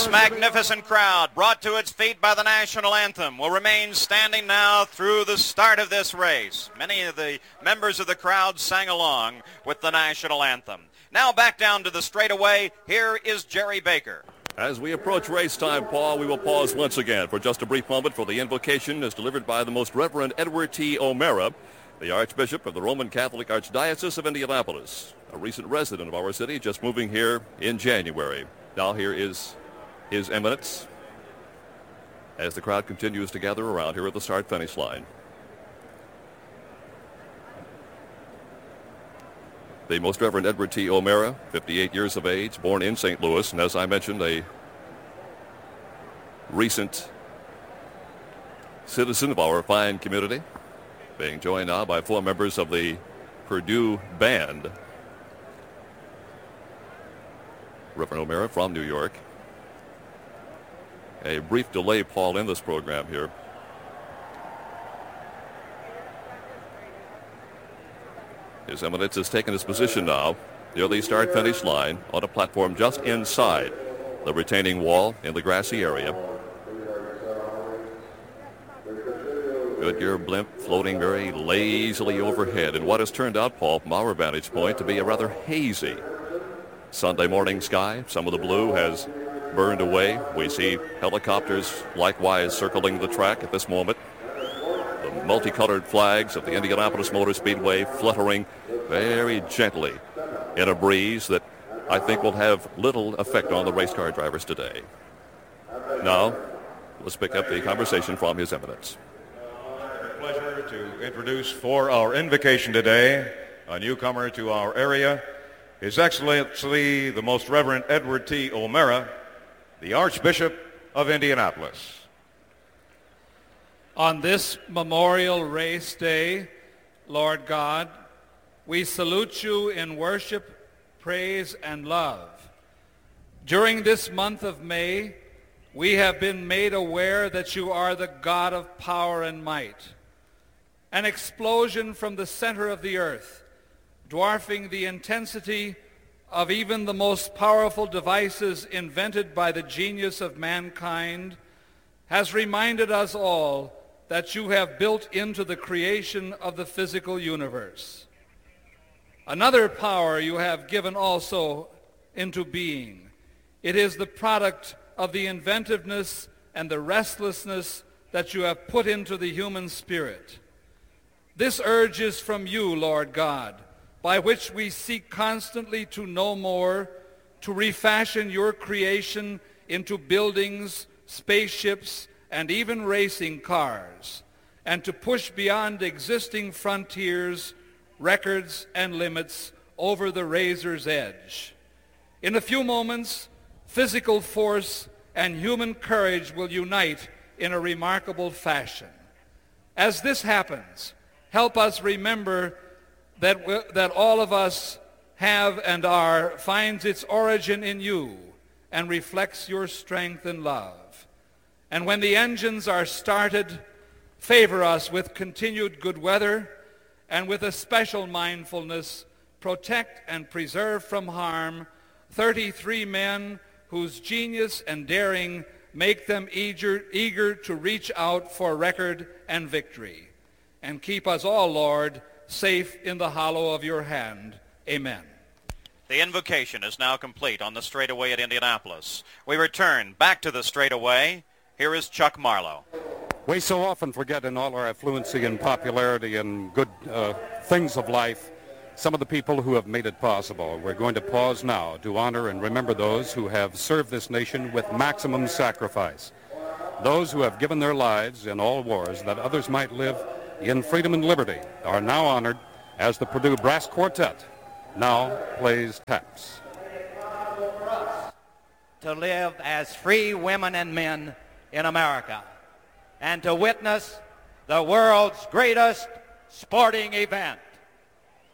This magnificent crowd, brought to its feet by the national anthem, will remain standing now through the start of this race. Many of the members of the crowd sang along with the national anthem. Now back down to the straightaway, here is Jerry Baker. As we approach race time, Paul, we will pause once again for just a brief moment for the invocation as delivered by the Most Reverend Edward T. O'Meara, the Archbishop of the Roman Catholic Archdiocese of Indianapolis, a recent resident of our city, just moving here in January. Now here is His Eminence as the crowd continues to gather around here at the start-finish line. The Most Reverend Edward T. O'Meara, 58 years of age, born in St. Louis, and as I mentioned, a recent citizen of our fine community, being joined now by 4 members of the Purdue Band. Reverend O'Meara from New York. A brief delay, Paul, in this program here. His Eminence has taken his position now near the start-finish line on a platform just inside the retaining wall in the grassy area. Goodyear blimp floating very lazily overhead in what has turned out, Paul, from our vantage point, to be a rather hazy Sunday morning sky. Some of the blue has burned away. We see helicopters likewise circling the track at this moment. The multicolored flags of the Indianapolis Motor Speedway fluttering very gently in a breeze that I think will have little effect on the race car drivers today. Now, let's pick up the conversation from His Eminence. Pleasure to introduce for our invocation today a newcomer to our area, His Excellency the Most Reverend Edward T. O'Meara, the Archbishop of Indianapolis. On this Memorial Race Day, Lord God, we salute you in worship, praise, and love. During this month of May, we have been made aware that you are the God of power and might. An explosion from the center of the earth, dwarfing the intensity of even the most powerful devices invented by the genius of mankind, has reminded us all that you have built into the creation of the physical universe. Another power you have given also into being. It is the product of the inventiveness and the restlessness that you have put into the human spirit. This urge is from you, Lord God, by which we seek constantly to know more, to refashion your creation into buildings, spaceships, and even racing cars, and to push beyond existing frontiers, records, and limits over the razor's edge. In a few moments, physical force and human courage will unite in a remarkable fashion. As this happens, help us remember that all of us have and are finds its origin in you and reflects your strength and love. And when the engines are started, favor us with continued good weather and with a special mindfulness, protect and preserve from harm 33 men whose genius and daring make them eager to reach out for record and victory. And keep us all, Lord, safe in the hollow of your hand. Amen. The invocation is now complete on the straightaway at Indianapolis. We return back to the straightaway. Here is Chuck Marlowe. We so often forget in all our affluency and popularity and good things of life some of the people who have made it possible. We're going to pause now to honor and remember those who have served this nation with maximum sacrifice. Those who have given their lives in all wars that others might live in freedom and liberty are now honored as the Purdue Brass Quartet now plays taps. To live as free women and men in America and to witness the world's greatest sporting event.